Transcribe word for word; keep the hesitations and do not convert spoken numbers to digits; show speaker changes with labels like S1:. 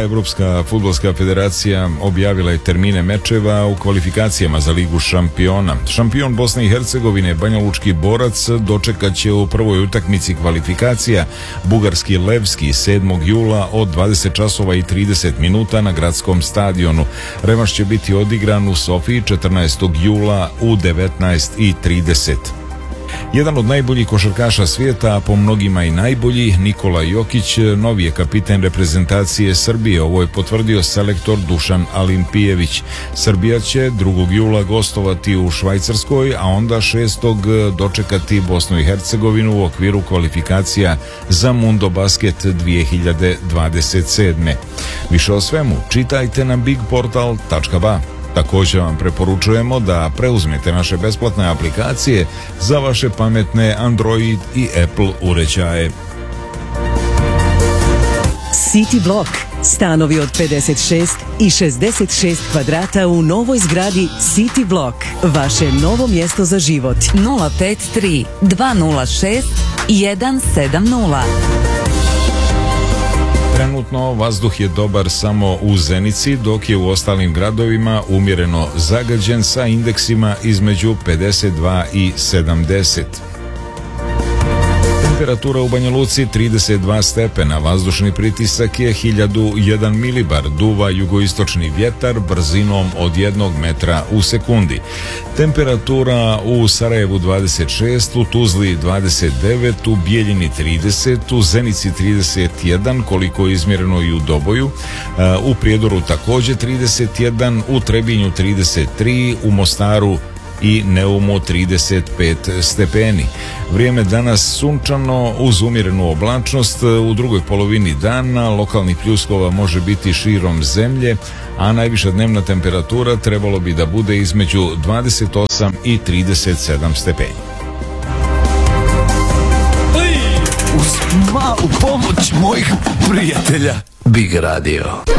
S1: Evropska fudbalska federacija objavila je termine mečeva u kvalifikacijama za Ligu šampiona. Šampion Bosne i Hercegovine, Banjalučki Borac, dočekat će u prvoj utakmici kvalifikacija bugarski Levski sedmog jula od dvadeset časova i trideset minuta na gradskom stadionu. Revanš će biti odigran u Sofiji četrnaestog jula u devetnaest i trideset. Jedan od najboljih košarkaša svijeta, a po mnogima i najbolji, Nikola Jokić, novi je kapiten reprezentacije Srbije. Ovo je potvrdio selektor Dušan Alimpijević. Srbija će drugog jula gostovati u Švajcarskoj, a onda šestog dočekati Bosnu i Hercegovinu u okviru kvalifikacija za Mundo Basket dvije hiljade dvadeset sedme. Više o svemu čitajte na big portal tačka ba. Također vam preporučujemo da preuzmete naše besplatne aplikacije za vaše pametne Android i Apple uređaje.
S2: City Block. Stanovi od pedeset šest i šezdeset šest kvadrata u novoj zgradi City Block. Vaše novo mjesto za život.
S3: nula pet tri dva nula šest jedan sedam nula.
S1: Trenutno vazduh je dobar samo u Zenici, dok je u ostalim gradovima umjereno zagađen sa indeksima između pedeset dva i sedamdeset. Temperatura u Banja Luci trideset dva stepena, vazdušni pritisak je hiljadu jedan milibar, duva jugoistočni vjetar brzinom od jednog metra u sekundi. Temperatura u Sarajevu dvadeset šest, u Tuzli dvadeset devet, u Bijeljini trideset, u Zenici trideset jedan, koliko je izmjereno i u Doboju, u Prijedoru također trideset jedan, u Trebinju trideset tri, u Mostaru i Neumu trideset pet stepeni. Vrijeme danas sunčano uz umjerenu oblačnost, u drugoj polovini dana lokalnih pljuskova može biti širom zemlje, a najviša dnevna temperatura trebalo bi da bude između dvadeset osam i trideset sedam stepeni.
S4: Uz malu pomoć mojih prijatelja Big Radio.